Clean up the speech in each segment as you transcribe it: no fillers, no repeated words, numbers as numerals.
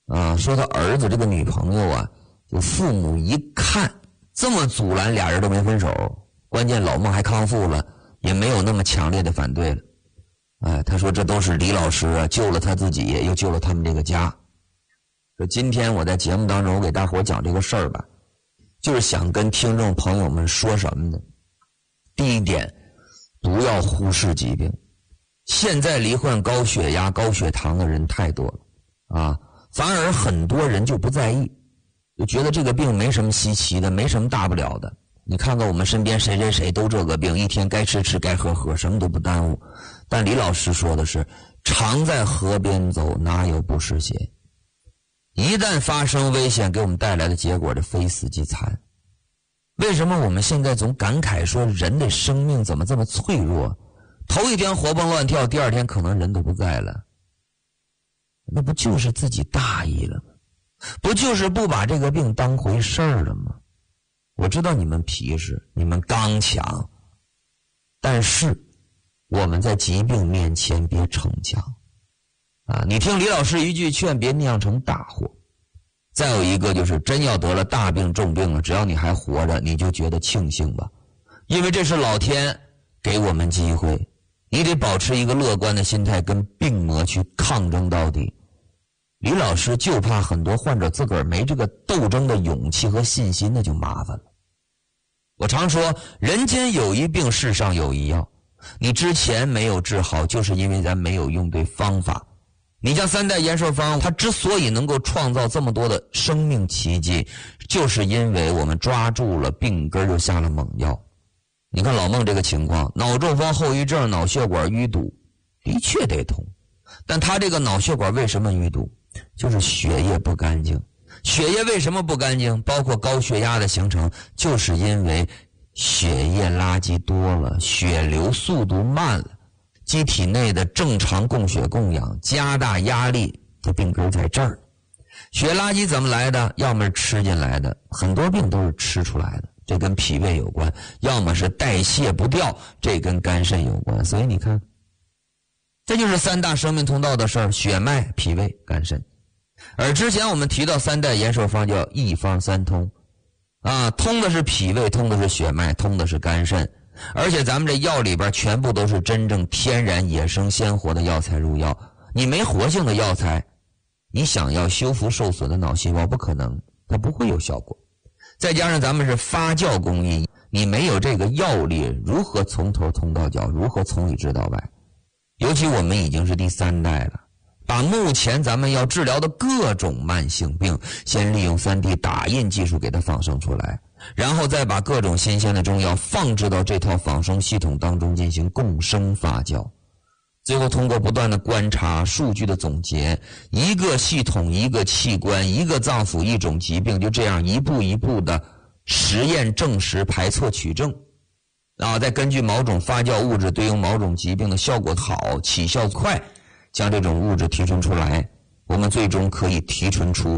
说他儿子这个女朋友啊，就父母一看这么阻拦，俩人都没分手，关键老孟还康复了，也没有那么强烈的反对了。他说这都是李老师啊救了他自己，又救了他们这个家。说今天我在节目当中我给大伙讲这个事儿吧，就是想跟听众朋友们说什么呢？第一点，不要忽视疾病。现在罹患高血压、高血糖的人太多了反而很多人就不在意，就觉得这个病没什么稀奇的，没什么大不了的。你看看我们身边谁谁谁都这个病，一天该吃吃该喝喝，什么都不耽误。但李老师说的是，常在河边走，哪有不湿鞋？一旦发生危险，给我们带来的结果是非死即残。为什么我们现在总感慨说人的生命怎么这么脆弱？头一天活蹦乱跳，第二天可能人都不在了。那不就是自己大意了吗？不就是不把这个病当回事儿了吗？我知道你们皮实，你们刚强，但是我们在疾病面前别逞强你听李老师一句劝，别酿成大祸。再有一个就是真要得了大病重病了，只要你还活着，你就觉得庆幸吧，因为这是老天给我们机会，你得保持一个乐观的心态，跟病魔去抗争到底。李老师就怕很多患者自个儿没这个斗争的勇气和信心，那就麻烦了。我常说人间有一病，世上有一药，你之前没有治好，就是因为咱没有用对方法。你像三代延寿方，它之所以能够创造这么多的生命奇迹，就是因为我们抓住了病根，就下了猛药。你看老孟这个情况，脑中风后遗症，脑血管淤堵，的确得通，但他这个脑血管为什么淤堵？就是血液不干净。血液为什么不干净？包括高血压的形成，就是因为血液垃圾多了，血流速度慢了，机体内的正常供血供氧加大压力，这病根在这儿。血垃圾怎么来的？要么是吃进来的，很多病都是吃出来的，这跟脾胃有关；要么是代谢不掉，这跟肝肾有关。所以你看，这就是三大生命通道的事儿：血脉、脾胃、肝肾。而之前我们提到三代延寿方叫一方三通通的是脾胃，通的是血脉，通的是肝肾。而且咱们这药里边全部都是真正天然野生鲜活的药材入药，你没活性的药材，你想要修复受损的脑细胞不可能，它不会有效果。再加上咱们是发酵工艺，你没有这个药力，如何从头通到脚，如何从里治到外？尤其我们已经是第三代了，把目前咱们要治疗的各种慢性病，先利用 3D 打印技术给它仿生出来，然后再把各种新鲜的中药放置到这套仿生系统当中进行共生发酵，最后通过不断的观察、数据的总结，一个系统、一个器官、一个脏腑、一种疾病，就这样一步一步的实验证实、排错取证再根据某种发酵物质对应某种疾病的效果好、起效快，将这种物质提纯出来，我们最终可以提纯出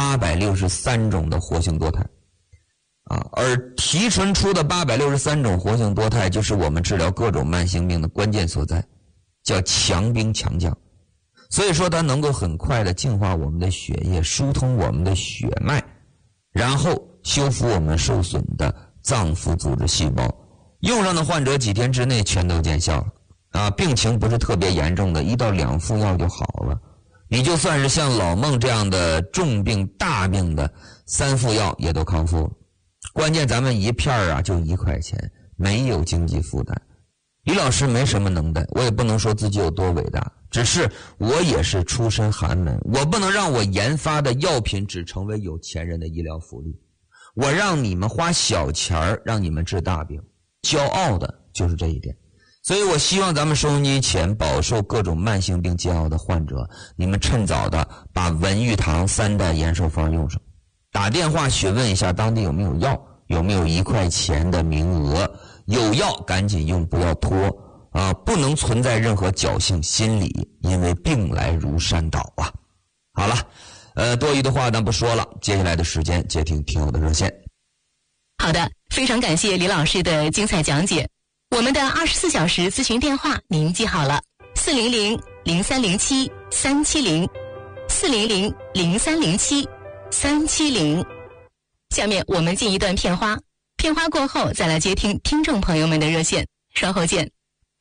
863种的活性多肽而提纯出的863种活性多肽就是我们治疗各种慢性病的关键所在，叫强兵强将。所以说它能够很快的净化我们的血液，疏通我们的血脉，然后修复我们受损的脏腑组织细胞。用上的患者几天之内全都见效了病情不是特别严重的，1到2副药就好了。你就算是像老孟这样的重病大病的，3副药也都康复了。关键咱们一片就1块钱，没有经济负担。李老师没什么能耐，我也不能说自己有多伟大，只是我也是出身寒门，我不能让我研发的药品只成为有钱人的医疗福利，我让你们花小钱让你们治大病，骄傲的就是这一点。所以我希望咱们收音机前饱受各种慢性病煎熬的患者，你们趁早的把文玉堂3代延寿方用上，打电话询问一下当地有没有药，有没有1块钱的名额，有药赶紧用，不要拖不能存在任何侥幸心理，因为病来如山倒好了多余的话咱不说了，接下来的时间接听听友的热线。 好的，非常感谢李老师的精彩讲解。我们的24小时咨询电话您记好了，400-0307-370 400-0307-370。下面我们进一段片花，片花过后再来接听听众朋友们的热线，稍后见。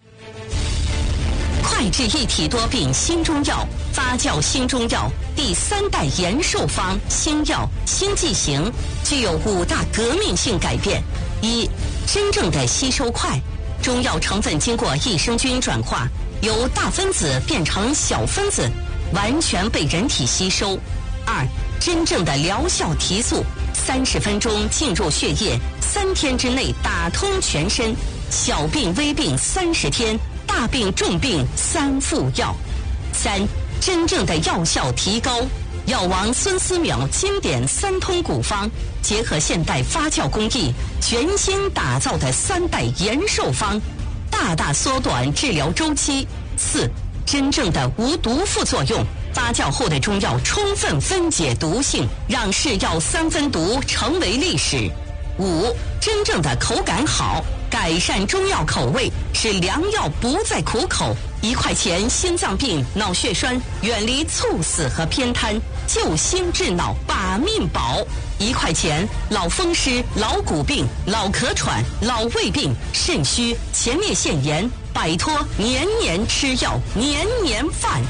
快治一体多病新中药，发酵新中药第3代延寿方新药新剂型，具有5大革命性改变：一、真正的吸收快，中药成分经过益生菌转化，由大分子变成小分子，完全被人体吸收；二、真正的疗效提速，30分钟进入血液，3天之内打通全身，小病微病30天，大病重病3副药；三、真正的药效提高，药王孙思邈经典3通古方，结合现代发酵工艺，全新打造的3代延寿方，大大缩短治疗周期。四、真正的无毒副作用，发酵后的中药充分分解毒性，让是药3分毒成为历史。五、真正的口感好，改善中药口味，使良药不再苦口。1块钱心脏病、脑血栓，远离猝死和偏瘫，救心治脑，把命保。1块钱老风湿、老骨病、老咳喘、老胃病、肾虚、前列腺炎，摆脱年年吃药、年年犯。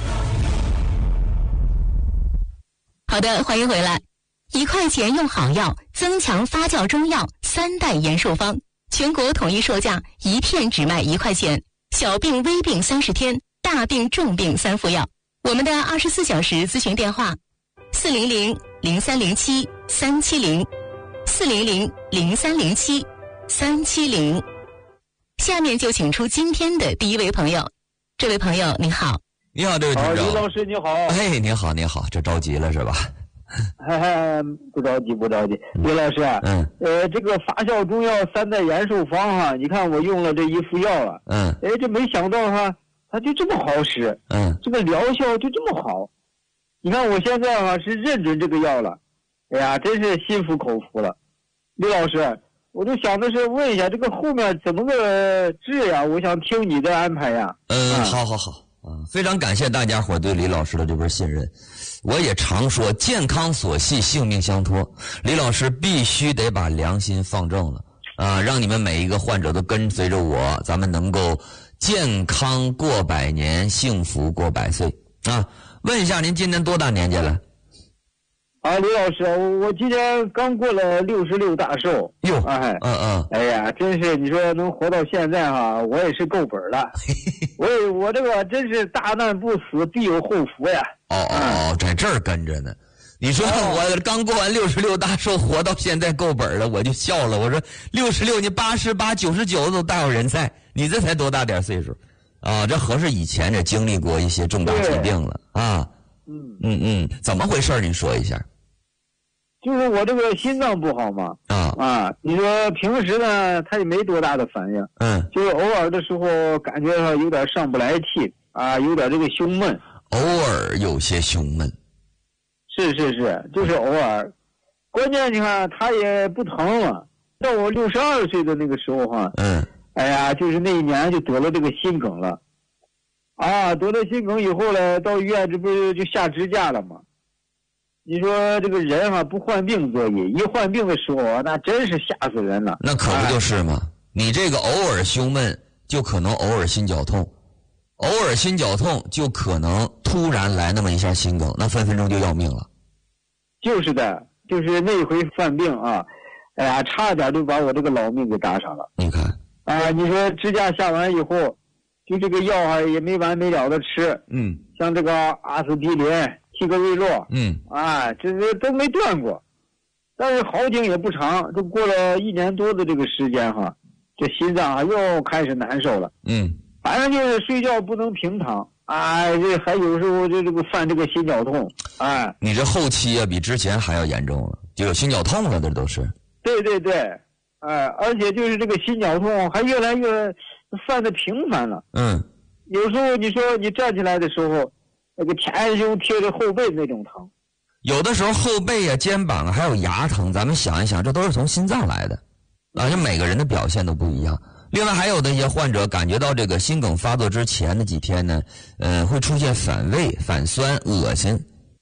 好的，欢迎回来。1块钱用好药，增强发酵中药3代延寿方，全国统一售价，1片只卖1块钱，小病微病30天，大病重病3副药。我们的24小时咨询电话：400-0307-370，400-0307-370。下面就请出今天的第一位朋友。这位朋友您好。 你好，这位听众。 李老师你好。 哎，你好，你好，这着急了是吧？ 不着急，不着急。李老师，这个发酵中药3代延寿方哈，你看我用了这1副药了，这没想到哈，它就这么好使，这个疗效就这么好。你看我现在哈是认准这个药了，哎呀，真是心服口服了。李老师，我就想的是问一下，这个后面怎么个治呀？我想听你的安排呀。 好，非常感谢大家伙对李老师的这份信任。我也常说，健康所系，性命相托。李老师必须得把良心放正了让你们每一个患者都跟随着我，咱们能够健康过100年，幸福过100岁啊！问一下，您今年多大年纪了？ 李老师，我今年刚过了66大寿。 哟， 哎呀，真是你说能活到现在哈，我也是够本了。我这个真是大难不死，必有后福呀。 在这儿跟着呢。你说我刚过完66大寿，活到现在够本了，我就笑了。我说66，你88、99都大有人在，你这才多大点岁数啊？这合适以前这经历过一些重大疾病了啊。怎么回事？您说一下。 就是我这个心脏不好嘛，你说平时呢，他也没多大的反应，就是偶尔的时候感觉有点上不来气有点这个胸闷， 偶尔有些胸闷， 是，就是偶尔。关键你看他也不疼了，到我62岁的那个时候哈，哎呀，就是那一年就得了这个心梗了，得了心梗以后呢，到医院这不是就下支架了吗？你说这个人不患病则已，一患病的时候那真是吓死人了。 那可不就是吗？你这个偶尔胸闷，就可能偶尔心绞痛，偶尔心绞痛就可能突然来那么一下心梗，那分分钟就要命了。 就是的，就是那回犯病哎呀，差点就把我这个老命给搭上了。 你看你说支架下完以后，就这个药也没完没了的吃，像这个阿司匹林、替格瑞洛，这都没断过。但是好景也不长，就过了1年多的这个时间这心脏又开始难受了。反正就是睡觉不能平躺，这还有时候这个犯这个心绞痛， 你这后期比之前还要严重了，就有心绞痛了，这都是。 对，而且就是这个心绞痛还越来越犯的频繁了。有时候你说你站起来的时候，那个前胸贴着后背那种疼， 有的时候后背肩膀还有牙疼，咱们想一想，这都是从心脏来的就每个人的表现都不一样。另外还有的一些患者感觉到这个心梗发作之前的几天呢，会出现反胃、反酸、恶心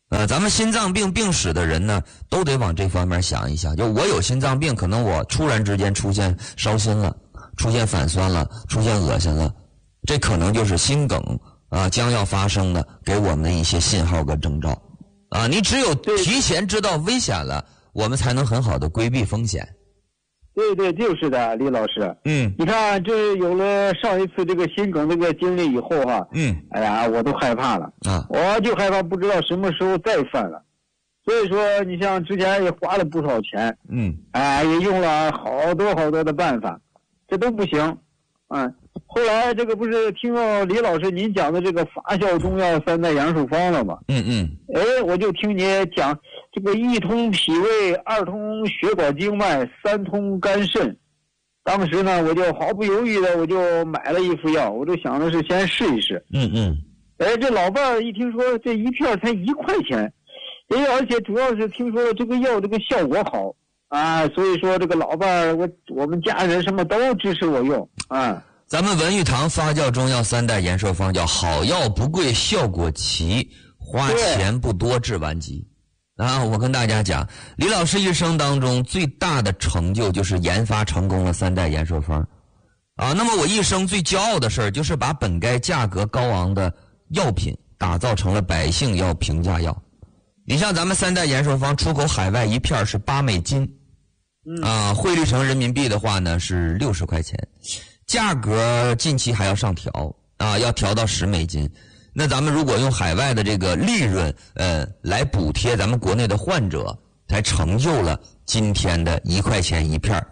咱们心脏病病史的人呢，都得往这方面想一想。就我有心脏病，可能我突然之间出现烧心了，出现反酸了，出现恶心了，这可能就是心梗将要发生的给我们的一些信号跟征兆。你只有提前知道危险了，我们才能很好的规避风险。 对，就是的，李老师。你看，这有了上一次这个心梗这个经历以后哎呀，我都害怕了我就害怕不知道什么时候再犯了。所以说，你像之前也花了不少钱，也用了好多的办法，这都不行。后来这个不是听到李老师您讲的这个发酵中药3代延寿方了吗？我就听你讲这个1通脾胃，2通血管经脉，3通肝肾。当时呢，我就毫不犹豫的我就买了一副药，我就想的是先试一试。这老伴儿一听说这一片才1块钱，而且主要是听说这个药这个效果好所以说这个老伴儿我们家人什么都支持我用咱们文玉堂发酵中药3代延寿方叫好药不贵，效果奇，花钱不多，治完急。我跟大家讲，李老师一生当中最大的成就就是研发成功了3代延寿方那么我一生最骄傲的事儿就是把本该价格高昂的药品打造成了百姓要平价药。你像咱们3代延寿方出口海外一片是8美金汇率成人民币的话呢是60块钱，价格近期还要上调要调到10美金。那咱们如果用海外的这个利润来补贴咱们国内的患者，才成就了今天的1块钱一片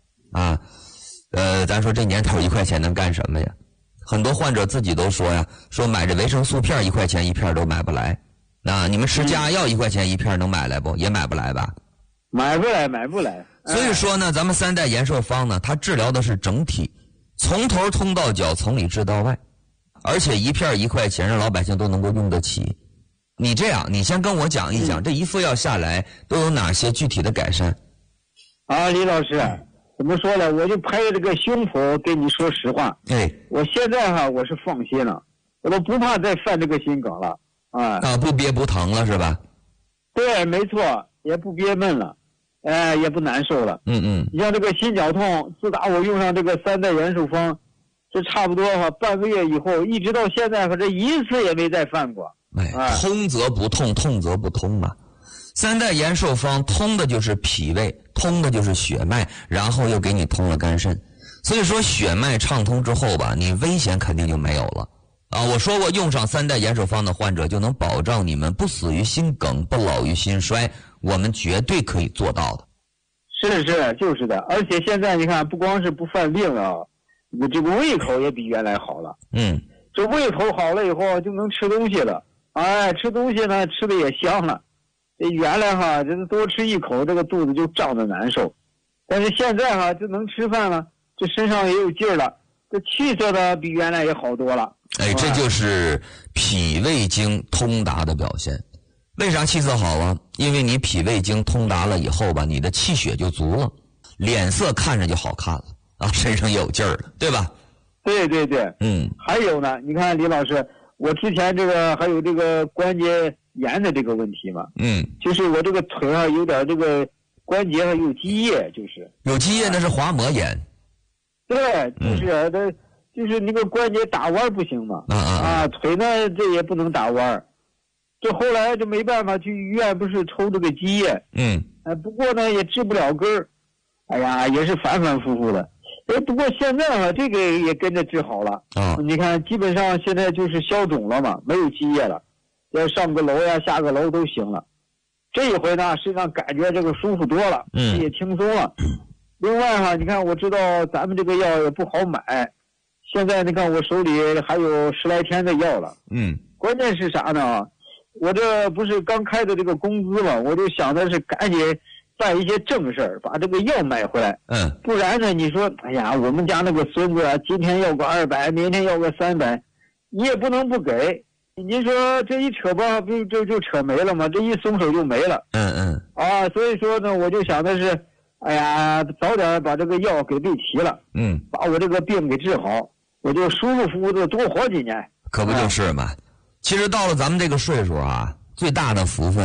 咱说这年头1块钱能干什么呀？很多患者自己都说说买这维生素片1块钱一片都买不来。你们吃加药1块钱一片能买来不？也买不来吧？ 买不来。 所以说呢，咱们3代延寿方呢，它治疗的是整体，从头通到脚，从里治到外，而且一片1块钱让老百姓都能够用得起。你这样，你先跟我讲一讲这一副药下来都有哪些具体的改善李老师怎么说呢，我就拍着这个胸脯跟你说实话我现在我是放心了，我都不怕再犯这个心梗了不憋不疼了是吧？ 对，没错，也不憋闷了也不难受了你像这个心绞痛，自打我用上这个3代延寿方，这差不多半个月以后一直到现在这一次也没再犯过通则不痛，痛则不通3代延寿方通的就是脾胃，通的就是血脉，然后又给你通了肝肾。所以说血脉畅通之后吧，你危险肯定就没有了我说过，用上3代延寿方的患者就能保障你们不死于心梗，不老于心衰，我们绝对可以做到的。 是就是的，而且现在你看，不光是不犯病了你这个胃口也比原来好了这胃口好了以后就能吃东西了吃东西呢吃的也香了。原来这多吃一口这个肚子就胀得难受，但是现在就能吃饭了，这身上也有劲儿了，这气色呢比原来也好多了这就是脾胃经通达的表现。为啥气色好因为你脾胃经通达了以后吧，你的气血就足了，脸色看着就好看了身上有劲儿了，对吧？ 对还有呢，你看李老师，我之前这个还有这个关节炎的这个问题嘛就是我这个腿上有点这个关节上有积液，就是有积液那是滑膜炎对就是那个关节打弯不行嘛腿呢这也不能打弯，这后来就没办法去医院不是抽这个积液不过呢也治不了根儿也是反反复复的不过现在这个也跟着治好了你看基本上现在就是消肿了嘛，没有积液了，要上个楼下个楼都行了。这一回呢身上感觉这个舒服多了也轻松了另外你看我知道咱们这个药也不好买，现在你看我手里还有10来天的药了关键是啥呢我这不是刚开的这个工资嘛，我就想的是赶紧办一些正事儿，把这个药买回来不然呢你说我们家那个孙子今天要个200，明天要个300，你也不能不给，您说这一扯吧不就扯没了吗？这一松手就没了所以说呢我就想的是早点把这个药给备齐了把我这个病给治好，我就舒舒服服的多活几年。 可不就是嘛其实到了咱们这个岁数最大的福分